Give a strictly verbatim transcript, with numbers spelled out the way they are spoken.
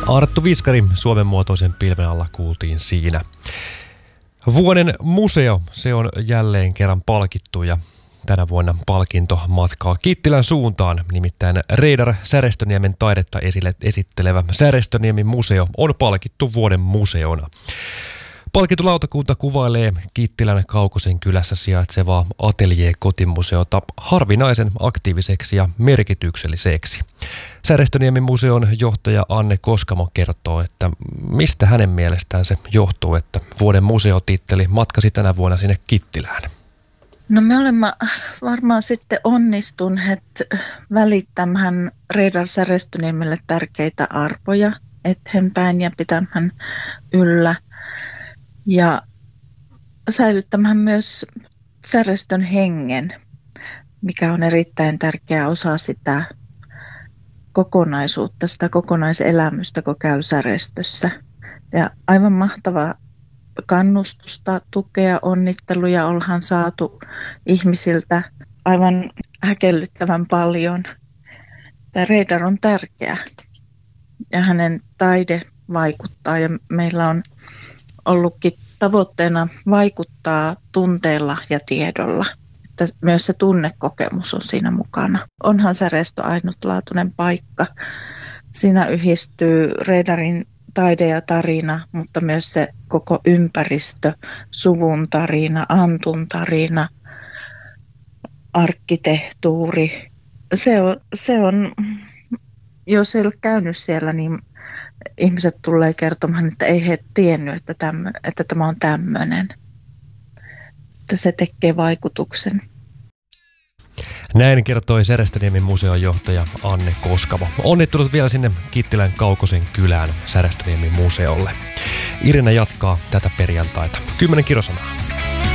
Arttu Viskari Suomen muotoisen pilven alla kuultiin siinä. Vuoden museo, se on jälleen kerran palkittu ja tänä vuonna palkinto matkaa Kittilän suuntaan. Nimittäin Reidar Särestöniemen taidetta esille esittelevä Särestöniemen museo on palkittu vuoden museona. Palkintolautakunta kuvailee Kittilän Kaukosen kylässä sijaitsevaa Atelier-kotimuseota harvinaisen aktiiviseksi ja merkitykselliseksi. Särestöniemen museon johtaja Anne Koskamo kertoo, että mistä hänen mielestään se johtuu, että vuoden museotitteli matkasi tänä vuonna sinne Kittilään. No me olemme varmaan sitten onnistuneet välittämään Reidar Särestöniemelle tärkeitä arvoja eteenpäin ja pitämään yllä. Ja säilyttämään myös Särestön hengen, mikä on erittäin tärkeä osa sitä kokonaisuutta, sitä kokonaiselämystä, kun käy Särestössä. Ja aivan mahtavaa kannustusta, tukea, onnitteluja ollaan saatu ihmisiltä aivan häkellyttävän paljon. Tämä Reidar on tärkeä ja hänen taide vaikuttaa ja meillä on ollutkin tavoitteena vaikuttaa tunteella ja tiedolla. Että myös se tunnekokemus on siinä mukana. Onhan Särestö ainutlaatuinen paikka. Siinä yhdistyy Reidarin taide ja tarina, mutta myös se koko ympäristö, suvun tarina, Antun tarina, arkkitehtuuri. Se on, se on, jos ei ole käynyt siellä, niin ihmiset tulee kertomaan, että ei he tiennyt, että, tämmö, että tämä on tämmöinen. Että se tekee vaikutuksen. Näin kertoi Särestöniemen museon johtaja Anne Koskamo. Onnittelut vielä sinne Kittilän Kaukosen kylään Särestöniemen museolle. Irina jatkaa tätä perjantaita. Kymmenen kilosanaa.